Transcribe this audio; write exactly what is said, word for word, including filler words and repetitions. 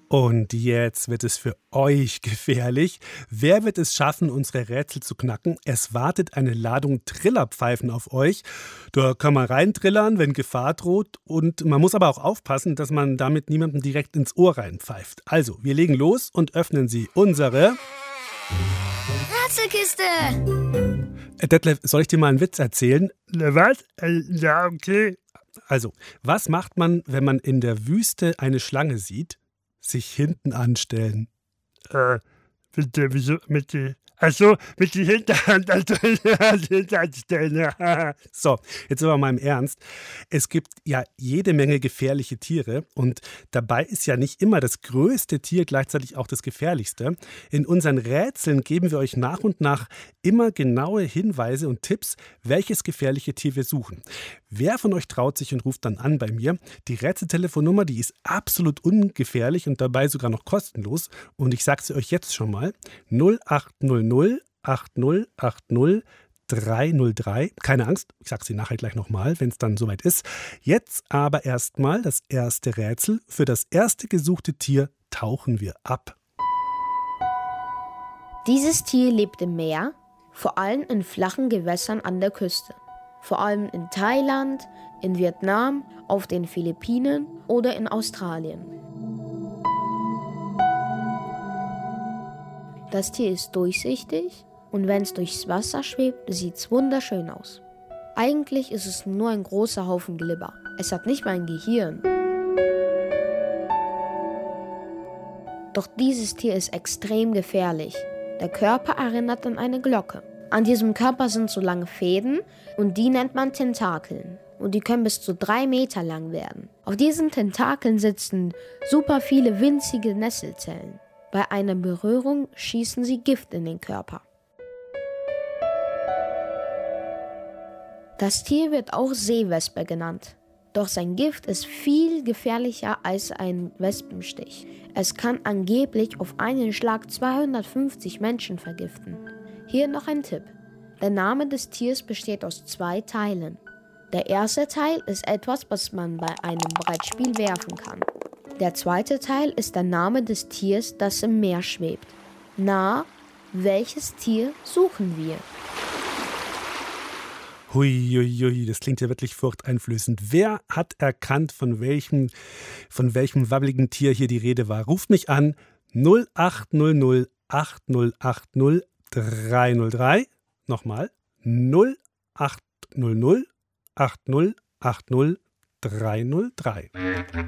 Und jetzt wird es für euch gefährlich. Wer wird es schaffen, unsere Rätsel zu knacken? Es wartet eine Ladung Trillerpfeifen auf euch. Da kann man reintrillern, wenn Gefahr droht. Und man muss aber auch aufpassen, dass man damit niemandem direkt ins Ohr reinpfeift. Also, wir legen los und öffnen Sie unsere Rätselkiste. Äh, Detlef, soll ich dir mal einen Witz erzählen? Was? Äh, Ja, okay. Also, was macht man, wenn man in der Wüste eine Schlange sieht? Sich hinten anstellen. Äh, mit der, wieso, mit der, achso, mit der Hinterhand, also, Hinterhandstellen. So, jetzt aber mal im Ernst. Es gibt ja jede Menge gefährliche Tiere und dabei ist ja nicht immer das größte Tier gleichzeitig auch das gefährlichste. In unseren Rätseln geben wir euch nach und nach immer genaue Hinweise und Tipps, welches gefährliche Tier wir suchen. Wer von euch traut sich und ruft dann an bei mir? Die Rätseltelefonnummer, die ist absolut ungefährlich und dabei sogar noch kostenlos. Und ich sage sie euch jetzt schon mal. null acht null null acht null acht null drei null drei. Keine Angst, ich sage sie nachher gleich nochmal, wenn es dann soweit ist. Jetzt aber erstmal das erste Rätsel. Für das erste gesuchte Tier tauchen wir ab. Dieses Tier lebt im Meer, vor allem in flachen Gewässern an der Küste. Vor allem in Thailand, in Vietnam, auf den Philippinen oder in Australien. Das Tier ist durchsichtig und wenn es durchs Wasser schwebt, sieht es wunderschön aus. Eigentlich ist es nur ein großer Haufen Glibber. Es hat nicht mal ein Gehirn. Doch dieses Tier ist extrem gefährlich. Der Körper erinnert an eine Glocke. An diesem Körper sind so lange Fäden und die nennt man Tentakeln. Und die können bis zu drei Meter lang werden. Auf diesen Tentakeln sitzen super viele winzige Nesselzellen. Bei einer Berührung schießen sie Gift in den Körper. Das Tier wird auch Seewespe genannt. Doch sein Gift ist viel gefährlicher als ein Wespenstich. Es kann angeblich auf einen Schlag zweihundertfünfzig Menschen vergiften. Hier noch ein Tipp. Der Name des Tiers besteht aus zwei Teilen. Der erste Teil ist etwas, was man bei einem Brettspiel werfen kann. Der zweite Teil ist der Name des Tiers, das im Meer schwebt. Na, welches Tier suchen wir? Hui, hui, hui, das klingt ja wirklich furchteinflößend. Wer hat erkannt, von welchem, von welchem wabbeligen Tier hier die Rede war? Ruft mich an null acht null null acht null acht null drei null drei. Nochmal null acht null null acht null acht null drei null drei.